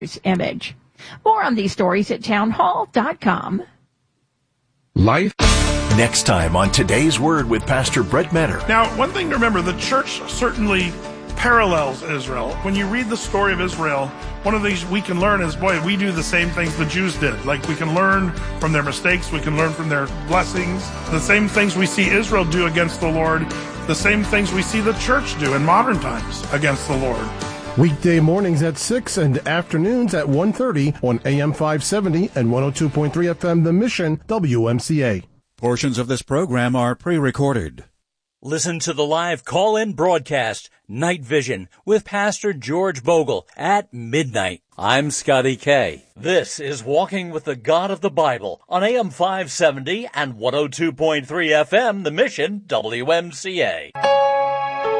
image. More on these stories at townhall.com. Life. Next time on Today's Word with Pastor Brett Metter. Now, one thing to remember, the church certainly parallels Israel. When you read the story of Israel, one of these we can learn is, boy, we do the same things the Jews did. Like, we can learn from their mistakes, we can learn from their blessings. The same things we see Israel do against the Lord, the same things we see the church do in modern times against the Lord. Weekday mornings at 6 and afternoons at 1:30 on AM 570 and 102.3 FM The Mission, WMCA. Portions of this program are pre-recorded. Listen to the live call-in broadcast, Night Vision, with Pastor George Bogle at midnight. I'm Scotty K. This is Walking with the God of the Bible on AM 570 and 102.3 FM, The Mission, WMCA.